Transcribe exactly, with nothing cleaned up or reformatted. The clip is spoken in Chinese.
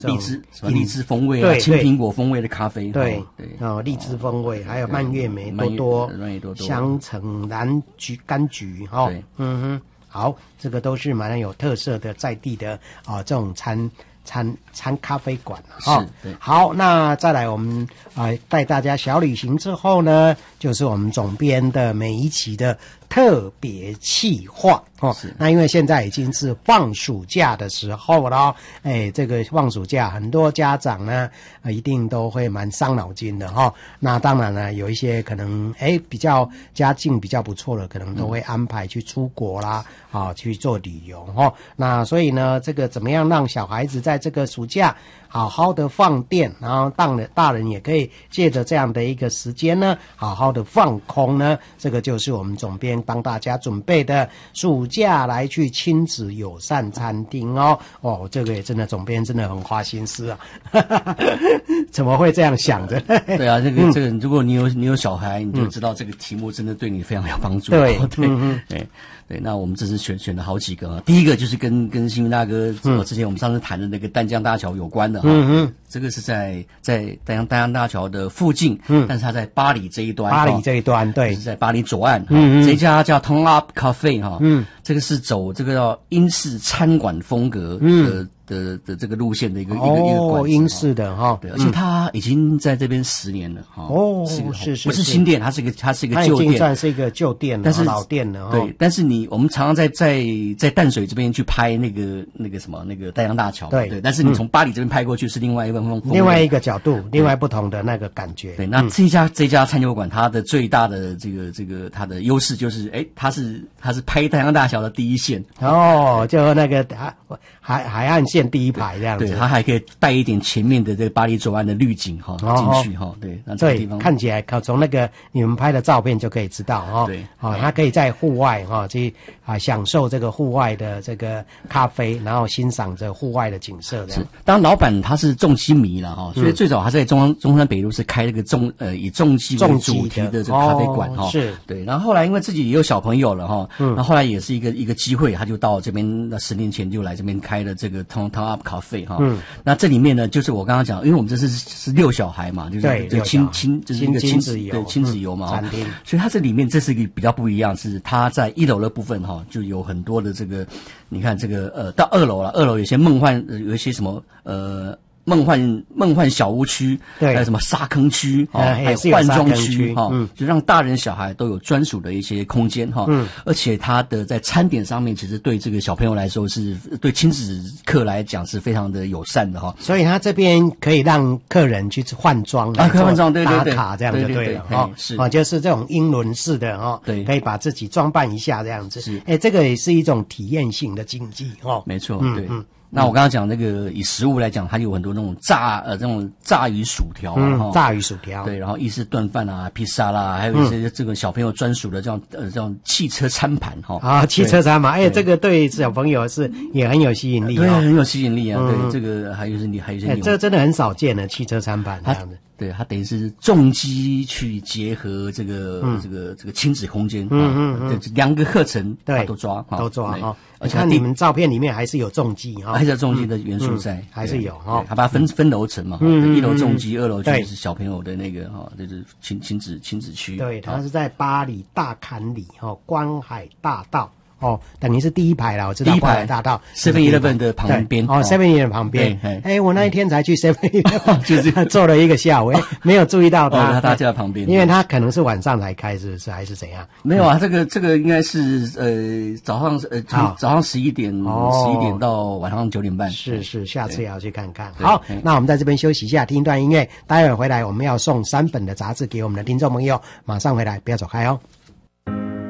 荔枝什么荔枝风味啊，青苹果风味的咖啡， 对对哦，荔枝风味，还有蔓越莓多多、蔓越多多、香橙、蓝橘、柑橘哈，对，嗯哼，好，这个都是蛮有特色的在地的啊这种餐。餐餐咖啡馆啊、哦，好，那再来我们啊、呃、带大家小旅行之后呢，就是我们总编的每一期的特别企划哦。那因为现在已经是放暑假的时候了，哎，这个放暑假很多家长呢、呃、一定都会蛮伤脑筋的哈、哦。那当然呢，有一些可能哎比较家境比较不错的，可能都会安排去出国啦，啊、哦、去做旅游哈、哦。那所以呢，这个怎么样让小孩子在这个暑假好好的放电，然后当了大人也可以借着这样的一个时间呢，好好的放空呢，这个就是我们总编帮大家准备的暑假来去亲子友善餐厅哦。哦，这个也真的总编真的很花心思啊，怎么会这样想着？ 对啊，这个这个，如果你有你有小孩，你就知道这个题目真的对你非常有帮助。 对对对对，那我们这次选选了好几个啊，第一个就是跟跟新闻大哥，嗯，之前我们上次谈的那个淡江大桥有关的哈，嗯嗯，这个是在在淡江淡江大桥的附近，嗯，但是它在巴黎这一端， 巴黎这一端，对， 是在巴黎左岸，嗯嗯，这家叫 Ton Up Cafe 哈，嗯，这个是走这个叫英式餐馆风格的。嗯的的这个路线的一个、哦、一个一个馆子， 英式的哈， 对，而且它已经在这边十年了哈， 哦， 是个是是不是新店，它是一个它是一个旧店，它已经算是一个旧店了， 但是老店了， 对，但是你我们常常在在在淡水这边去拍那个那个什么那个淡江大桥，对对，但是你从巴黎这边拍过去是另外一个风另外一个角度，另外不同的那个感觉。 对，那这家、嗯、这家餐酒馆它的最大的这个这个它的优势就是，哎，它是它是拍淡江大桥的第一线， 哦，就那个海海海岸线第一排这样。 对，它还可以带一点前面的这个巴黎左岸的滤景哈、哦、进去哈、哦，对，那这个地方看起来，从那个你们拍的照片就可以知道哈、哦，对，哦，它可以在户外哈、哦、去啊享受这个户外的这个咖啡，然后欣赏着户外的景色这样。 是，当然老板他是重机迷了哈、哦，所以最早他在中央中山北路是开这个重呃以重机为主题的这个咖啡馆哈、哦，是对，然后后来因为自己也有小朋友了哈、哦，嗯，那后来也是一个一个机会，他就到这边，那十年前就来这边开了这个 Ton Ton Up Cafe 哈、哦，嗯，那这里面呢，就是我刚刚讲，因为我们这是是六小孩嘛，就是对亲亲就是一个亲子游，对亲子游嘛，餐厅，所以它这里面这是一个比较不一样，是它在一楼的部分哈，就有很多的这个，你看这个呃，到二楼了，二楼有些梦幻，有一些什么呃。梦幻梦幻小屋区，对，还有什么沙坑区，哦，还有换装区，哈、嗯，就让大人小孩都有专属的一些空间，哈、嗯，而且它的在餐点上面，其实对这个小朋友来说是，对亲子客来讲是非常的友善的，哈。 所以他这边可以让客人去换装， 啊，换装，对对对， 打卡这样就对了，哈，是啊，就是这种英伦式的，哈，对，可以把自己装扮一下这样子，是，哎，这个也是一种体验性的经济，哈， 没错，对，嗯。那我刚刚讲那个以食物来讲，它有很多那种炸呃这种炸鱼薯条啊、 嗯，炸鱼薯条， 对，然后意式炖饭啊、披萨啦，还有一些这个小朋友专属的这样呃这种汽车餐盘哈。 啊，汽车餐盘，哎，这个对小朋友是也很有吸引力， 对，很有吸引力啊。嗯、对，这个还有是你还有一些， 这个真的很少见的汽车餐盘这样子。 对，它等于是重机去结合这个、嗯、这个这个亲子空间，嗯嗯嗯，两个课程对都抓都抓哈。而且看你们照片里面还是有重机哈， 还是有重机的元素在， 嗯、还是有哈。 它把它分分楼层嘛，嗯、一楼重机，二楼就是小朋友的那个哈，就是亲亲子亲子区。 对，它是在巴黎大坎里哈观海大道。哦，等于是第一排啦，我知道。 第一排大道 ，Seven Eleven 的旁边。 哦 ，Seven Eleven 旁边。哎，我那一天才去 Seven Eleven， 就是坐了一个下午，哎，没有注意到他。 哦，他就在旁边。 因为他可能是晚上才开，是不是还是怎样？ 没有啊，这个这个应该是呃早上呃从早上十一点十一点到晚上九点半。 是是，下次也要去看看。好，那我们在这边休息一下，听一段音乐。待会儿回来我们要送三本的杂志给我们的听众朋友，马上回来，不要走开哦。